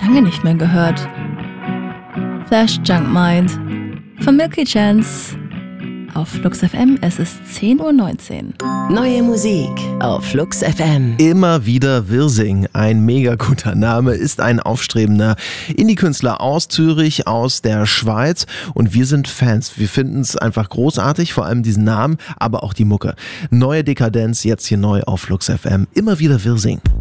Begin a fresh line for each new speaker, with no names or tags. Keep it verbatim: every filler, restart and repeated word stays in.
lange nicht mehr gehört. Flash Junk Mind von Milky Chance auf Flux F M. Es ist zehn Uhr neunzehn.
Neue Musik auf Flux F M.
Immer wieder Wirsing, ein mega guter Name, ist ein aufstrebender Indie-Künstler aus Zürich, aus der Schweiz, und wir sind Fans. Wir finden es einfach großartig, vor allem diesen Namen, aber auch die Mucke. Neue Dekadenz, jetzt hier neu auf Flux F M. Immer wieder Wirsing.